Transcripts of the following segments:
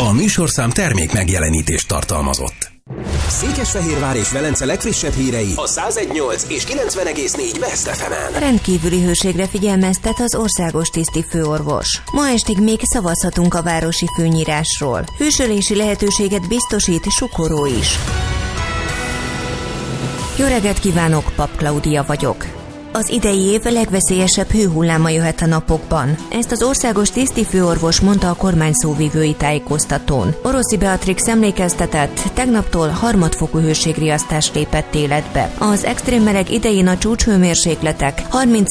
A műsorszám termék megjelenítést tartalmazott. Székesfehérvár és Velence legfrissebb hírei a 101.8 és 90.4 Best FM-en. Rendkívüli hőségre figyelmeztet az országos tisztifőorvos. Ma estig még szavazhatunk a városi főnyírásról. Hősölési lehetőséget biztosít Sukoró is. Jó reggelt kívánok, Pap Klaudia vagyok. Az idei év legveszélyesebb hőhulláma jöhet a napokban. Ezt az országos tisztifőorvos mondta a kormány szóvivői tájékoztatón. Oroszi Beatrix emlékeztetett, tegnaptól harmadfokú hőségriasztás lépett életbe. Az extrém meleg idején a csúcshőmérsékletek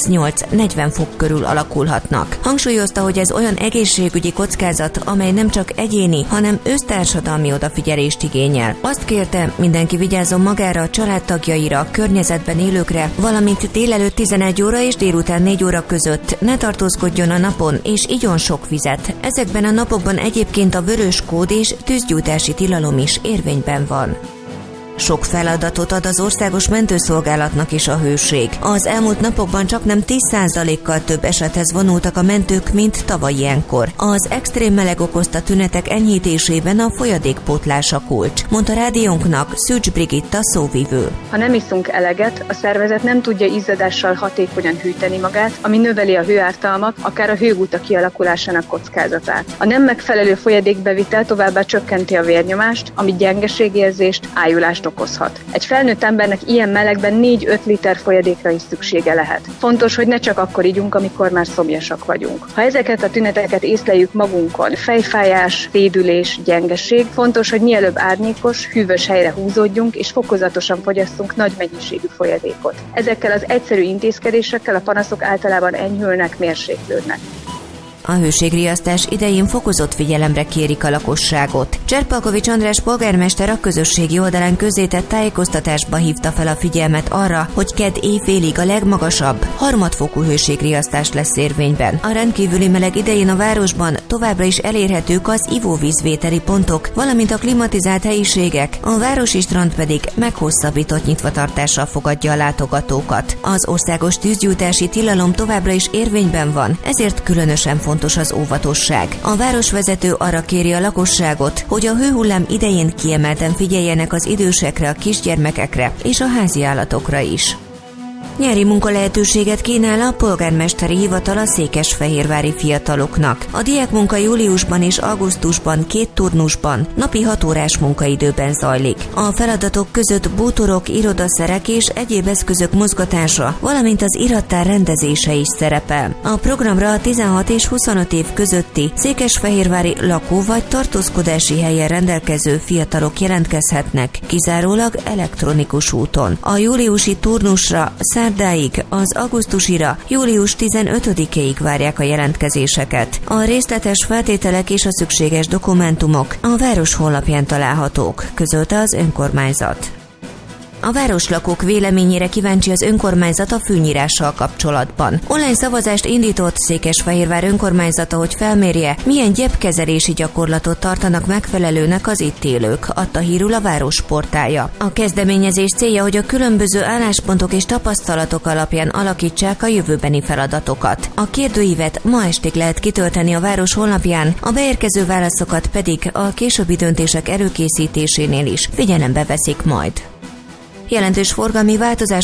38-40 fok körül alakulhatnak. Hangsúlyozta, hogy ez olyan egészségügyi kockázat, amely nem csak egyéni, hanem össztársadalmi odafigyelést igényel. Azt kérte, mindenki vigyázzon magára, a családtagjaira, a környezetben élőkre, valamint délelőtt 11 óra és délután 4 óra között ne tartózkodjon a napon, és igyon sok vizet. Ezekben a napokban egyébként a vörös kód és tűzgyújtási tilalom is érvényben van. Sok feladatot ad az országos mentőszolgálatnak is a hőség. Az elmúlt napokban csaknem 10%-kal több esethez vonultak a mentők, mint tavaly ilyenkor. Az extrém meleg okozta tünetek enyhítésében a folyadékpótlás a kulcs, mondta rádiónknak Szűcs Brigitta szóvivő. Ha nem iszunk eleget, a szervezet nem tudja izzadással hatékonyan hűteni magát, ami növeli a hőártalmak, akár a hőgutak kialakulásának kockázatát. A nem megfelelő folyadékbevitel továbbá csökkenti a vérnyomást, ami gyengeségérzést, ájulást okozhat. Egy felnőtt embernek ilyen melegben 4-5 liter folyadékra is szüksége lehet. Fontos, hogy ne csak akkor igyunk, amikor már szomjasak vagyunk. Ha ezeket a tüneteket észleljük magunkon, fejfájás, fédülés, gyengeség, fontos, hogy mielőbb árnyékos, hűvös helyre húzódjunk és fokozatosan fogyasszunk nagy mennyiségű folyadékot. Ezekkel az egyszerű intézkedésekkel a panaszok általában enyhülnek, mérséklődnek. A hőségriasztás idején fokozott figyelemre kérik a lakosságot. Cserpalkovics András polgármester a közösségi oldalán közzétett tájékoztatásba hívta fel a figyelmet arra, hogy kedd éjfélig a legmagasabb, harmadfokú hőségriasztás lesz érvényben. A rendkívüli meleg idején a városban továbbra is elérhetők az ivóvízvételi pontok, valamint a klimatizált helyiségek, a városi strand pedig meghosszabbított nyitvatartással fogadja a látogatókat. Az országos tűzgyújtási tilalom továbbra is érvényben van, ezért különösen fontos az óvatosság. A városvezető arra kéri a lakosságot, hogy a hőhullám idején kiemelten figyeljenek az idősekre, a kisgyermekekre és a háziállatokra is. Nyári munkalehetőséget kínál a polgármesteri hivatal a székesfehérvári fiataloknak. A diákmunka júliusban és augusztusban 2 turnusban, napi 6 órás munkaidőben zajlik. A feladatok között bútorok, irodaszerek és egyéb eszközök mozgatása, valamint az irattár rendezése is szerepel. A programra a 16 és 25 év közötti székesfehérvári lakó- vagy tartózkodási helyen rendelkező fiatalok jelentkezhetnek, kizárólag elektronikus úton. A júliusi turnusra szerdáig, az augusztusira július 15-ig várják a jelentkezéseket. A részletes feltételek és a szükséges dokumentumok a város honlapján találhatók, közölte az önkormányzat. A városlakók véleményére kíváncsi az önkormányzat a főnyírással kapcsolatban. Online szavazást indított Székesfehérvár önkormányzata, hogy felmérje, milyen gyepkezelési gyakorlatot tartanak megfelelőnek az itt élők, adta hírül a város portálja. A kezdeményezés célja, hogy a különböző álláspontok és tapasztalatok alapján alakítsák a jövőbeni feladatokat. A kérdőívet ma estig lehet kitölteni a város honlapján, a beérkező válaszokat pedig a későbbi döntések előkészítésénél is figyelembe veszik majd. Jelentős forgalmi változás